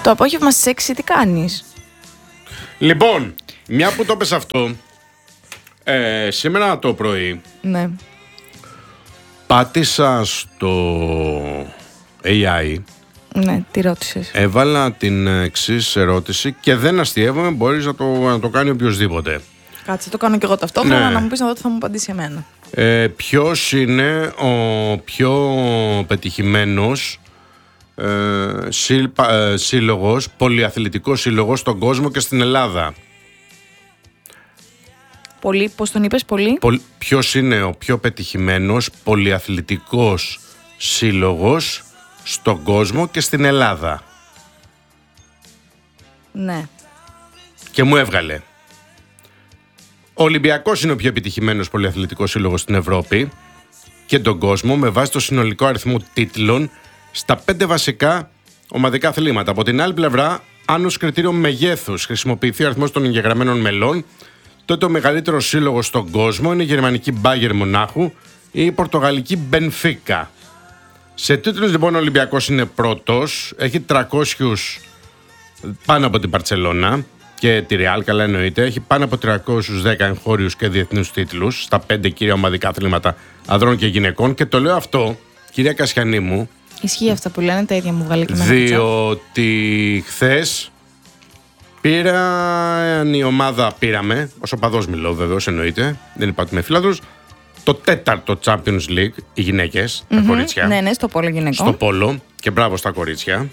Το απόγευμα στις 6 τι κάνεις? Λοιπόν, μια που το πες αυτό, σήμερα το πρωί Ναι. πάτησα στο AI. Ναι, τι ρώτησες? Έβαλα την εξής ερώτηση και δεν αστιεύομαι, μπορείς να το κάνει οποιοσδήποτε. Κάτσε, το κάνω κι εγώ ταυτόχρονα, Ναι. να μου πεις να δω τι θα μου απαντήσει εμένα. Ποιος είναι ο πιο πετυχημένος σύλλογος, πολυαθλητικός σύλλογος στον κόσμο και στην Ελλάδα? Πολύ, πώς τον είπες, πολύ? Ποιος είναι ο πιο πετυχημένος πολυαθλητικός σύλλογος στον κόσμο και στην Ελλάδα? Ναι. Και μου έβγαλε. Ο Ολυμπιακός είναι ο πιο επιτυχημένος πολυαθλητικός σύλλογος στην Ευρώπη και τον κόσμο με βάση το συνολικό αριθμό τίτλων στα 5 βασικά ομαδικά αθλήματα. Από την άλλη πλευρά, αν ως κριτήριο μεγέθους χρησιμοποιηθεί ο αριθμός των εγγεγραμμένων μελών, τότε ο μεγαλύτερος σύλλογος στον κόσμο είναι η γερμανική Bayern Μονάχου ή η πορτογαλική Μπενφίκα. Σε τίτλους λοιπόν ο Ολυμπιακός είναι πρώτος, έχει 300 πάνω από την Μπαρτσελώνα και τη Ρεάλ, καλά εννοείται. Έχει πάνω από 310 εγχώριους και διεθνούς τίτλους στα 5 κύρια ομαδικά αθλήματα ανδρών και γυναικών. Και το λέω αυτό, κυρία Κασιανή μου, Ισχύει αυτά που λένε, τα ίδια μου βγάλε και εμένα. διότι χθες πήραμε, ως οπαδός μιλώ βεβαίως εννοείται, δεν είπα ότι είμαι φίλαθλος, το 4ο Champions League, οι γυναίκες, τα κορίτσια. Ναι, ναι, στο πόλο γυναικών. Στο πόλο και μπράβο στα κορίτσια.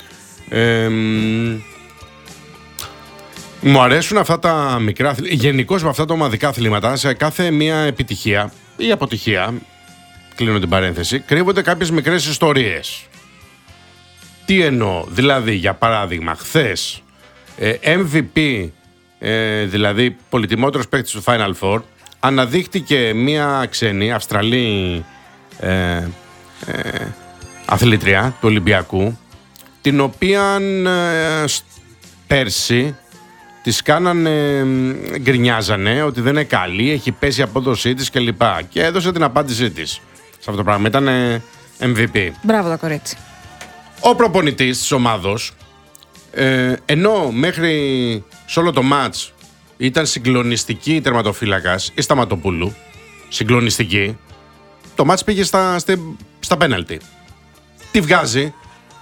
Μου αρέσουν αυτά τα μικρά, γενικώς με αυτά τα ομαδικά αθλήματα, σε κάθε μία επιτυχία ή αποτυχία, κλείνω την παρένθεση, κρύβονται κάποιες μικρές ιστορίες. Τι εννοώ? Δηλαδή, για παράδειγμα, χθες MVP, δηλαδή πολυτιμότερος παίκτης του Final Four, αναδείχτηκε μία ξένη, Αυστραλή αθλήτρια του Ολυμπιακού, την οποία πέρσι τις κάνανε, γκρινιάζανε ότι δεν είναι καλή, έχει πέσει η απόδοσή της κλπ. Και έδωσε την απάντησή της σε αυτό το πράγμα. Ήταν MVP. Μπράβο το κορίτσι. Ο προπονητής της ομάδος, ενώ μέχρι σε όλο το μάτς ήταν συγκλονιστική η τερματοφύλακας η Σταματοπούλου, συγκλονιστική, το μάτς πήγε στα πέναλτι. Τι βγάζει?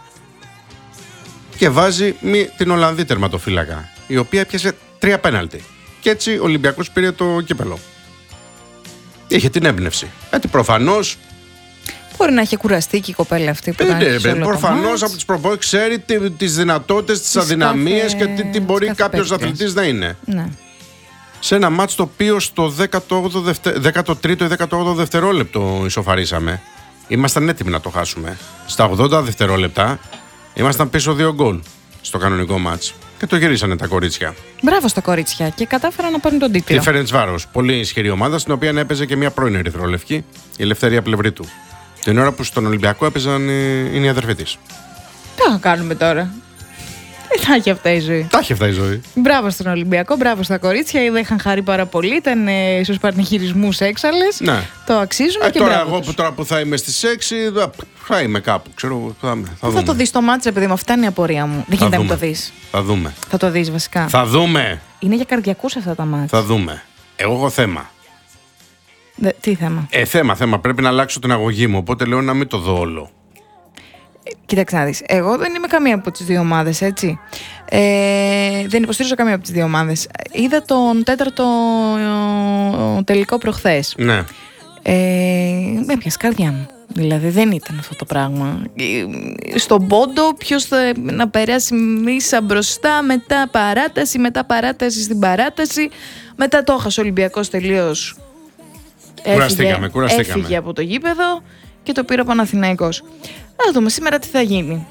Και βάζει την Ολλανδή τερματοφύλακα, η οποία έπιασε 3 πέναλτι. Και έτσι ο Ολυμπιακός πήρε το κύπελο. Είχε την έμπνευση. Γιατί προφανώς. Μπορεί να έχει κουραστεί και η κοπέλα αυτή που προφανώς από τις προπόνησεις ξέρει τις δυνατότητες, τις αδυναμίες και τι μπορεί κάποιος αθλητής να είναι. Ναι. Σε ένα μάτς το οποίο στο 13ο ή 18ο δευτερόλεπτο ισοφαρίσαμε. Ήμασταν έτοιμοι να το χάσουμε. Στα 80 δευτερόλεπτα ήμασταν πίσω 2 γκολ στο κανονικό μάτς. Και το γυρίσανε τα κορίτσια. Μπράβο στα κορίτσια και κατάφεραν να πάρουν τον τίτλο. Τη Φερεντσβάρος, πολύ ισχυρή ομάδα, στην οποία έπαιζε και μια πρώην ερυθρόλευκη, η Ελευθερία Πλευρίτου. Την ώρα που στον Ολυμπιακό έπαιζαν είναι η αδερφή της. Τι θα κάνουμε τώρα? Τα έχει αυτά η ζωή. Τα έχει αυτά η ζωή. Μπράβο στον Ολυμπιακό, μπράβο στα κορίτσια. Δεν είχαν χαρεί πάρα πολύ. Ήταν στους πανηγυρισμούς έξαλλες. Ναι. Το αξίζουν και τώρα μπράβο εγώ τους. τώρα που θα είμαι στις 6, θα είμαι κάπου. Ξέρω, θα δούμε. Θα το δεις το μάτς, επειδή μου φτάνει η απορία μου. Δεν γίνεται να μην το δεις. Θα δούμε. Θα το δεις βασικά. Θα δούμε. Είναι για καρδιακούς αυτά τα μάτς. Θα δούμε. Εγώ έχω θέμα. Τι θέμα? Θέμα. Πρέπει να αλλάξω την αγωγή μου. Οπότε λέω να μην το δω όλο. Κοίταξε να δεις. Εγώ δεν είμαι καμία από τις δύο ομάδες, έτσι. Δεν υποστηρίζω καμία από τις δύο ομάδες. Είδα τον 4ο τελικό προχθές. Ναι. Με πιάσε καρδιά μου. Δηλαδή δεν ήταν αυτό το πράγμα. Στον πόντο ποιος θα να περάσει μίσα μπροστά, μετά παράταση στην παράταση. Μετά το έχασε ο Ολυμπιακός τελείως. Κουραστήκαμε. Έφυγε από το γήπεδο και το πήρε ο Παναθηναϊκός. Να δούμε σήμερα τι θα γίνει.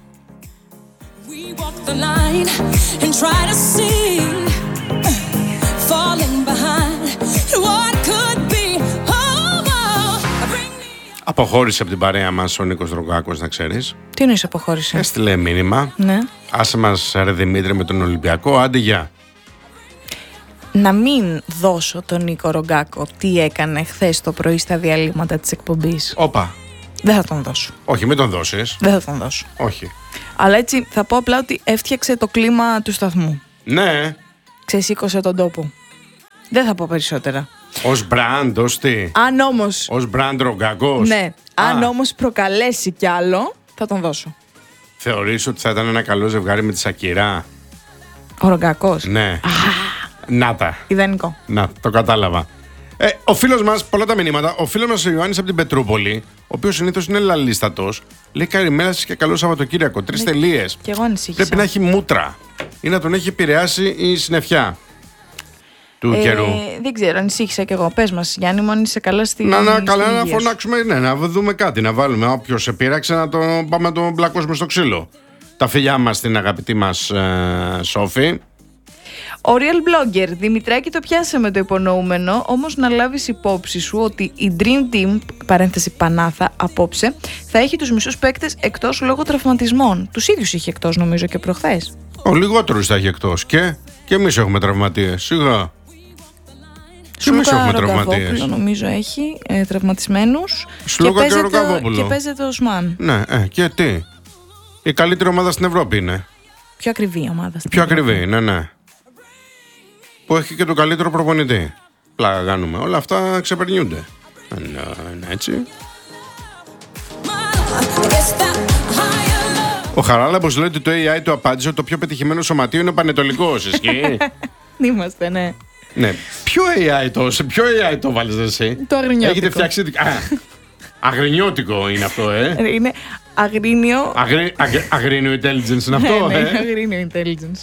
Αποχώρησε από την παρέα μας ο Νίκος Δρογκάκος, να ξέρεις. Τι εννοείς αποχώρησε? Έστειλε μήνυμα. Ναι. Άσε μας ρε Δημήτρη με τον Ολυμπιακό, άντε γεια. Να μην δώσω τον Νίκο Ρογκάκο τι έκανε χθες το πρωί στα διαλύματα της εκπομπής. Όπα. Δεν θα τον δώσω. Όχι, μην τον δώσεις. Δεν θα τον δώσω. Όχι. Αλλά έτσι θα πω απλά ότι έφτιαξε το κλίμα του σταθμού. Ναι. Ξεσήκωσε τον τόπο. Δεν θα πω περισσότερα. Ως μπραντ, ως τι. Αν όμως. Ως μπραντ ρογκακός. Ναι. Αν όμως προκαλέσει κι άλλο, θα τον δώσω. Θεωρείς ότι θα ήταν ένα καλό ζευγάρι με τη Σακυρά? Ο Ρογκακός. Ναι. Να τα. Ιδανικό. Να, το κατάλαβα. Ο φίλος μας, πολλά τα μηνύματα. Ο φίλος μας ο Ιωάννης από την Πετρούπολη, ο οποίος συνήθως είναι λαλίστατος, λέει καλημέρα σας και καλό Σαββατοκύριακο. 3 τελείες. Και εγώ ανησύχησα. Πρέπει να έχει μούτρα ή να τον έχει επηρεάσει η συννεφιά του καιρού. Δεν ξέρω, ανησύχησα κι εγώ. Πες μας, Γιάννη μου, αν είσαι καλά στη. Καλά να φωνάξουμε, ναι, να δούμε κάτι, να βάλουμε. Όποιος σε πείραξε, να πάμε να τον μπλακώσουμε στο ξύλο. Τα φιλιά μας στην αγαπητή μας Σόφη. Ο Real Blogger, Δημητράκη, το πιάσαμε το υπονοούμενο, όμως να λάβεις υπόψη σου ότι η Dream Team, παρένθεση Πανάθα, απόψε, θα έχει τους μισούς παίκτες εκτός λόγω τραυματισμών. Τους ίδιους είχε εκτός νομίζω και προχθές. Ο λιγότερος θα έχει εκτός και εμείς έχουμε τραυματίες, σιγά. Και εμείς έχουμε τραυματίες. Νομίζω έχει τραυματισμένους. Σλούκα και Ροκαβόπουλο. Και παίζεται ο Οσμάν. Ναι, και τι. Η καλύτερη ομάδα στην Ευρώπη είναι. Πιο ακριβή ομάδα στην Πιο Ευρώπη. ακριβή, ναι. Που έχει και τον καλύτερο προπονητή. Πλάκα κάνουμε. Όλα αυτά ξεπερνιούνται. Ναι, έτσι. Ο Χαράλαμπος λέει ότι το AI του απάντησε ότι το πιο πετυχημένο σωματείο είναι ο πανετολικός. Ισχύει? Είμαστε, ναι. Ναι. Σε ποιο AI το βάλεις εσύ? Το αγρινιώτικο. Έχετε φτιάξει. Αγρινιώτικο είναι αυτό, Είναι αγρίνιο. Αγρίνιο intelligence είναι αυτό, Ναι, είναι αγρίνιο intelligence.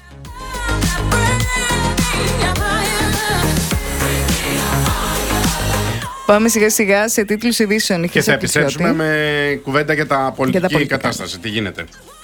Πάμε σιγά σιγά σε τίτλους ειδήσεων. Και θα επιστρέψουμε με κουβέντα για τα πολιτική κατάσταση. Τι γίνεται.